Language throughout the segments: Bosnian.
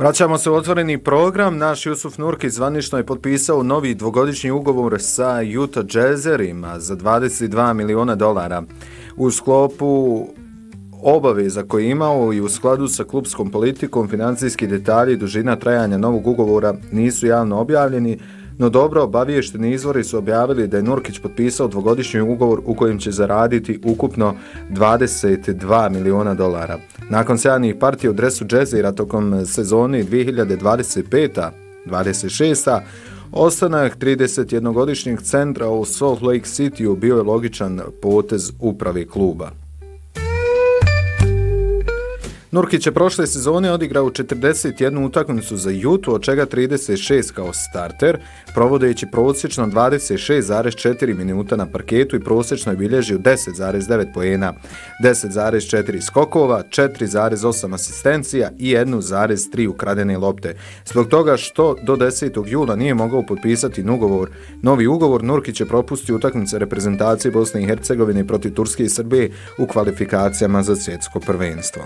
Vraćamo se u otvoreni program. Naš Jusuf Nurkić zvanično je potpisao novi dvogodišnji ugovor sa Utah Jazzerima za $22 miliona. U sklopu obaveza koje je imao i u skladu sa klubskom politikom, financijski detalji i dužina trajanja novog ugovora nisu javno objavljeni, no dobro obaviješteni izvori su objavili da je Nurkić potpisao dvogodišnji ugovor u kojem će zaraditi ukupno $22 miliona. Nakon sjajnih partija u dresu Jazzera tokom sezoni 2025-26, ostanak 31-godišnjeg centra u Salt Lake Cityu bio je logičan potez uprave kluba. Nurkić je prošle sezone odigrao 41 utakmicu za Utah, od čega 36 kao starter, provodeći prosječno 26,4 minuta na parketu i prosječno je bilježio 10,9 poena, 10,4 skokova, 4,8 asistencija i 1,3 ukradene lopte. Zbog toga što do 10. jula nije mogao potpisati novi ugovor, Nurkić je propustio utakmice reprezentacije Bosne i Hercegovine protiv Turske i Srbije u kvalifikacijama za svjetsko prvenstvo.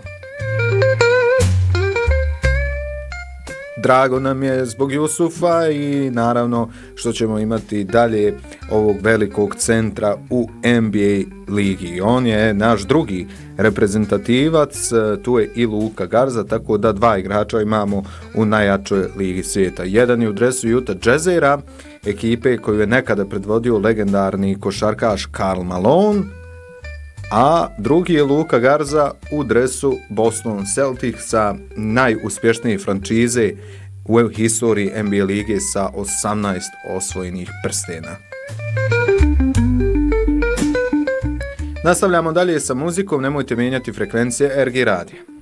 Drago nam je zbog Jusufa i naravno što ćemo imati dalje ovog velikog centra u NBA ligi. On je naš drugi reprezentativac, tu je i Luka Garza, tako da dva igrača imamo u najjačoj ligi svijeta. Jedan je u dresu Utah Jazzera, ekipe koju je nekada predvodio legendarni košarkaš Karl Malone, a drugi je Luka Garza u dresu Boston Celticsa, najuspješnije franšize u historiji NBA lige sa 18 osvojenih prstena. Nastavljamo dalje sa muzikom, nemojte mijenjati frekvencije RG radija.